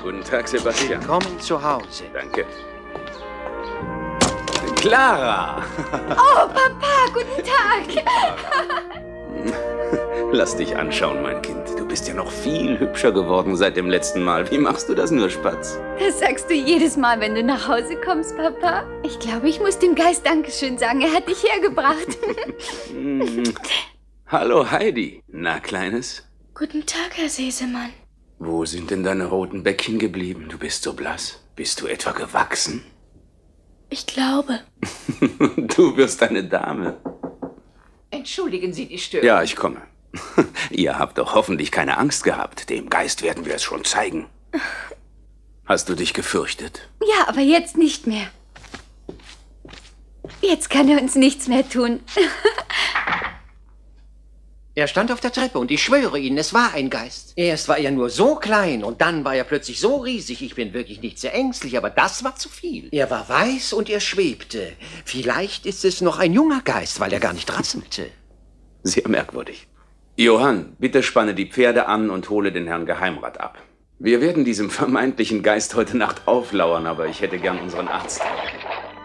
Guten Tag, Sebastian. Willkommen zu Hause. Danke. Clara! Oh, Papa, guten Tag. Lass dich anschauen, mein Kind. Du bist ja noch viel hübscher geworden seit dem letzten Mal. Wie machst du das nur, Spatz? Das sagst du jedes Mal, wenn du nach Hause kommst, Papa. Ich glaube, ich muss dem Geist Dankeschön sagen. Er hat dich hergebracht. Hallo, Heidi. Na, Kleines? Guten Tag, Herr Sesemann. Wo sind denn deine roten Bäckchen geblieben? Du bist so blass. Bist du etwa gewachsen? Ich glaube. Du wirst eine Dame. Entschuldigen Sie die Störung. Ja, ich komme. Ihr habt doch hoffentlich keine Angst gehabt. Dem Geist werden wir es schon zeigen. Hast du dich gefürchtet? Ja, aber jetzt nicht mehr. Jetzt kann er uns nichts mehr tun. Er stand auf der Treppe und ich schwöre Ihnen, es war ein Geist. Erst war er nur so klein und dann war er plötzlich so riesig. Ich bin wirklich nicht sehr ängstlich, aber das war zu viel. Er war weiß und er schwebte. Vielleicht ist es noch ein junger Geist, weil er gar nicht rasselte. Sehr merkwürdig. Johann, bitte spanne die Pferde an und hole den Herrn Geheimrat ab. Wir werden diesem vermeintlichen Geist heute Nacht auflauern, aber ich hätte gern unseren Arzt.